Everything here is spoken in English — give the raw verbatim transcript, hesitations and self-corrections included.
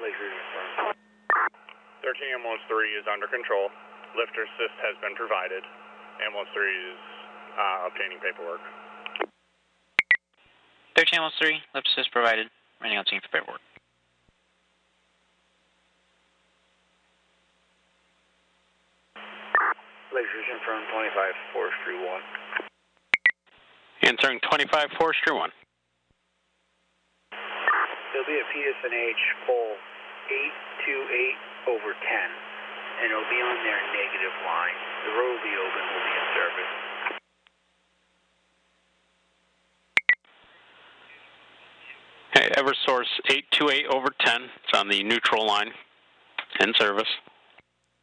thirteen Ambulance three is under control. Lifter assist has been provided. Ambulance three is uh, obtaining paperwork. thirteen Ambulance three, lift assist provided. Running on scene for paperwork. Lakers from twenty-five Forestry one. Answering twenty-five Forestry one. There'll be a P S N H pole eight two eight over ten, and it'll be on their negative line. The road will be open, will be in service. Hey, Eversource eight two eight over ten. It's on the neutral line. In service.